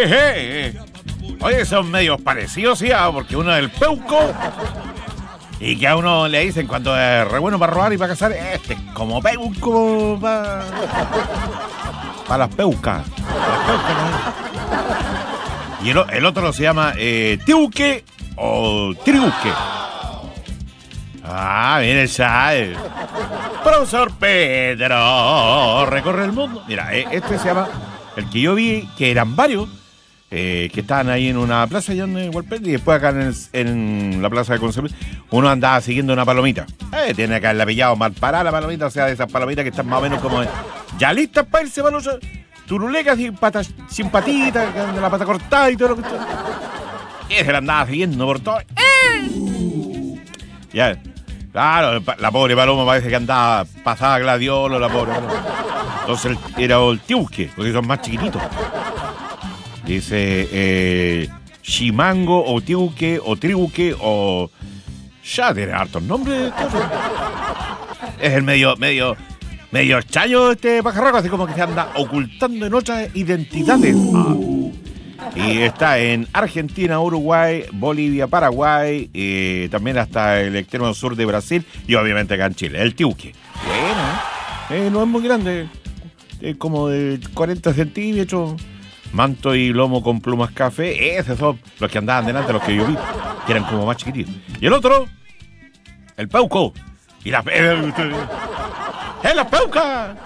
Oye, son medios parecidos, ¿sí? Porque uno es el peuco. Y que a uno le dicen cuando es re bueno para robar y para cazar, este es como peuco para las peucas. ¿No? Y el otro se llama tiuque o triuque. Mire, sabe. Profesor Pedro recorre el mundo. Mira, este se llama, el que yo vi, que eran varios, que estaban ahí en una plaza allá en Hualpén, y después acá en la plaza de Concepción, uno andaba siguiendo una palomita. Tiene que haberla pillado mal parada la palomita, o sea, de esas palomitas que están más o menos como ya listas para irse para los turulecas sin patitas, con la pata cortada y todo lo que está. Y se la andaba siguiendo por todo. Ya, claro, la pobre paloma parece que andaba pasada gladiolo, la pobre paloma. Entonces era el tiuque, porque son más chiquititos. Dice chimango o tiuque o triuque o... Ya tiene hartos nombres. Es el medio extraño este pajarraco, así como que se anda ocultando en otras identidades. Y está en Argentina, Uruguay, Bolivia, Paraguay, también hasta el extremo sur de Brasil y obviamente acá en Chile. El tiuque. Bueno, no es muy grande, es como de 40 centímetros. Manto y lomo con plumas café. Esos son los que andaban delante, los que yo vi, que eran como más chiquititos. Y el otro, el peuco. Y la peuca.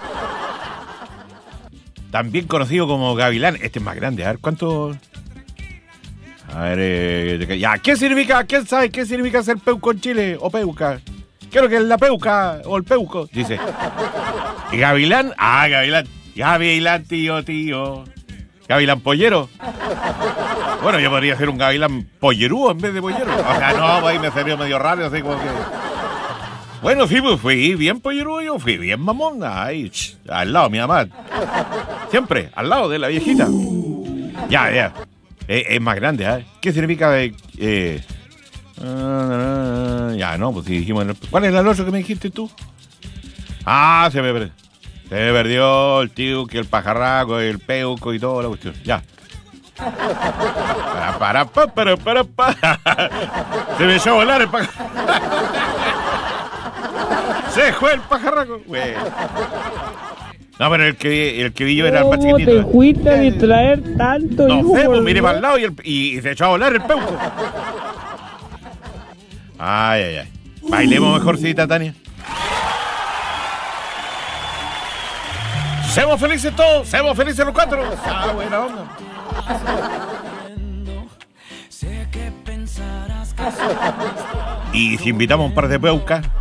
También conocido como gavilán. Este es más grande. A ver, ¿cuánto? A ver, ya. ¿Qué significa? ¿Quién sabe qué significa ser peuco en Chile? O peuca. Creo que es la peuca o el peuco. Dice. ¿Y gavilán? Gavilán. Gavilán, tío. Gavilán pollero. Bueno, yo podría ser un gavilán pollerúo en vez de pollero. O sea, no, ahí me salió medio raro, así como que... Bueno, sí, pues fui bien pollerúo, yo fui bien mamón. Ahí, al lado de mi mamá. Siempre, al lado de la viejita. Ya. Es más grande, ¿eh? ¿Qué significa ya, no, pues si dijimos... ¿Cuál es el otro que me dijiste tú? Se me perdió el tiuque, el pajarraco, el peuco y toda la cuestión. Ya. Para. Se me echó a volar el pajarraco. Se fue el pajarraco. Güey. No, pero el que vi yo era el más chiquitito. ¿Cómo te fuiste a distraer tanto, no hijo? Sé, pues mire para el lado y se echó a volar el peuco. Ay. Bailemos mejorcita, Tania. Seamos felices todos, seamos felices los cuatro. Buena onda. Y si invitamos un par de peucas,